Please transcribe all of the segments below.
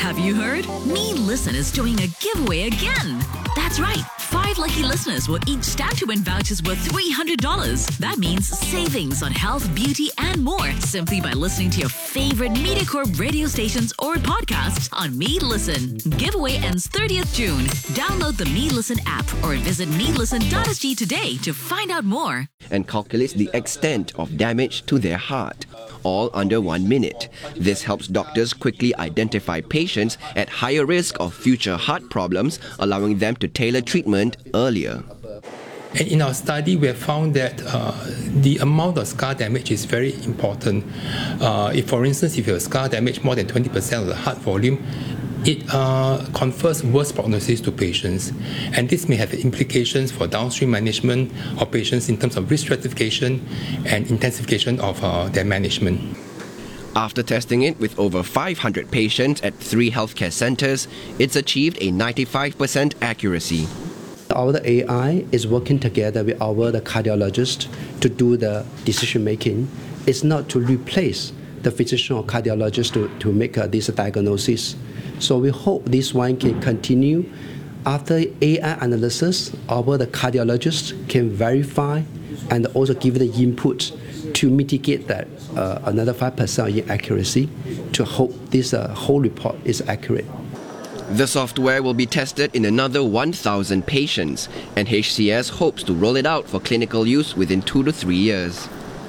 Have you heard? Me Listen is doing a giveaway again. That's right. 5 lucky listeners will each stand to win vouchers worth $300. That means savings on health, beauty, and more simply by listening to your favorite MediaCorp radio stations or podcasts on Me Listen. Giveaway ends 30th June. Download the Me Listen app or visit melisten.sg today to find out more. And calculates the extent of damage to their heart, all under 1 minute. This helps doctors quickly identify patients at higher risk of future heart problems, allowing them to tailor treatment earlier. And in our study, we have found that the amount of scar damage is very important. If, for instance, if you have scar damage more than 20% of the heart volume, it confers worse prognosis to patients. And this may have implications for downstream management of patients in terms of risk stratification and intensification of their management. After testing it with over 500 patients at 3 healthcare centers, it's achieved a 95% accuracy. Our AI is working together with the cardiologist to do the decision making. It's not to replace the physician or cardiologist to make this diagnosis. So we hope this one can continue. After AI analysis, the cardiologist can verify and also give the input to mitigate that another 5% inaccuracy to hope this whole report is accurate. The software will be tested in another 1,000 patients, and HCS hopes to roll it out for clinical use within 2 to 3 years.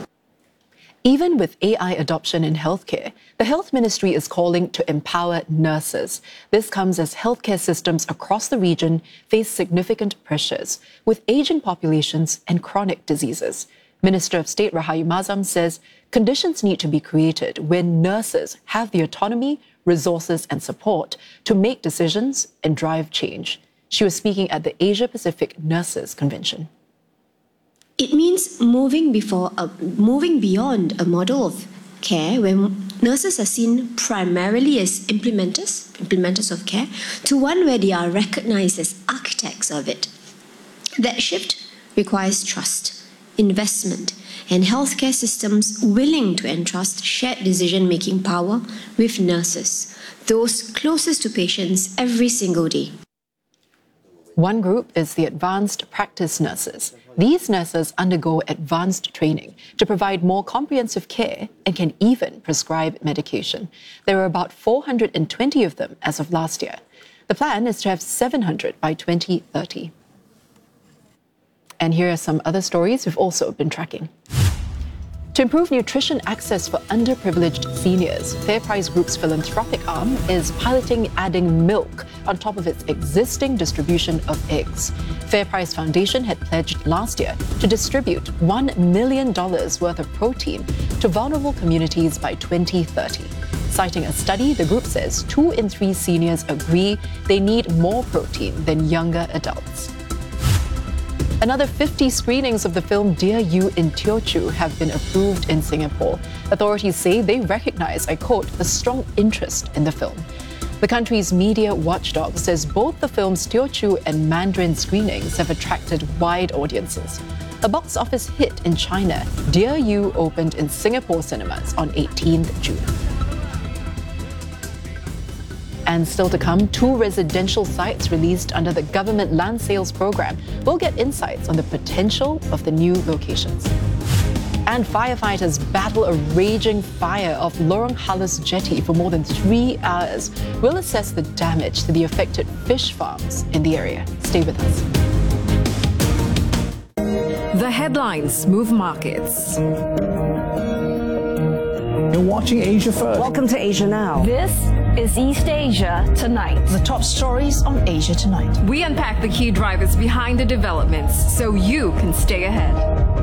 Even with AI adoption in healthcare, the Health Ministry is calling to empower nurses. This comes as healthcare systems across the region face significant pressures with aging populations and chronic diseases. Minister of State Rahayu Mazam says conditions need to be created where nurses have the autonomy, resources and support to make decisions and drive change. She was speaking at the Asia Pacific Nurses Convention. It means moving beyond a model of care where nurses are seen primarily as implementers of care, to one where they are recognized as architects of it. That shift requires trust, investment, and healthcare systems willing to entrust shared decision-making power with nurses, those closest to patients every single day. One group is the advanced practice nurses. These nurses undergo advanced training to provide more comprehensive care and can even prescribe medication. There are about 420 of them as of last year. The plan is to have 700 by 2030. And here are some other stories we've also been tracking. To improve nutrition access for underprivileged seniors, FairPrice Group's philanthropic arm is piloting adding milk on top of its existing distribution of eggs. FairPrice Foundation had pledged last year to distribute $1 million worth of protein to vulnerable communities by 2030. Citing a study, the group says 2 in 3 seniors agree they need more protein than younger adults. Another 50 screenings of the film Dear You in Teochew have been approved in Singapore. Authorities say they recognize, I quote, the strong interest in the film. The country's media watchdog says both the film's Teochew and Mandarin screenings have attracted wide audiences. A box office hit in China, Dear You opened in Singapore cinemas on 18th June. And still to come, 2 residential sites released under the government land sales program will get insights on the potential of the new locations. And firefighters battle a raging fire off Lorong Halus jetty for more than 3 hours. We'll assess the damage to the affected fish farms in the area. Stay with us. The headlines move markets. You're watching Asia First. Welcome to Asia Now. This is East Asia Tonight. The top stories on Asia Tonight. We unpack the key drivers behind the developments so you can stay ahead.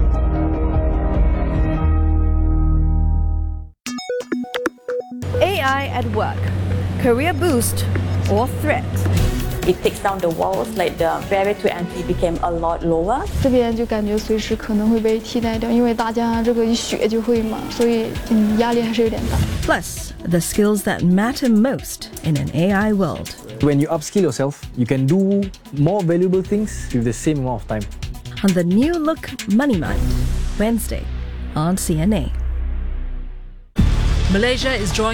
AI at work, career boost or threat? It takes down the walls, like the barrier to entry became a lot lower. 这边就感觉随时可能会被替代掉，因为大家这个一学就会嘛，所以压力还是有点大。 Plus, the skills that matter most in an AI world. When you upskill yourself, you can do more valuable things with the same amount of time. On the new look Money Mind, Wednesday on CNA. Malaysia is drawing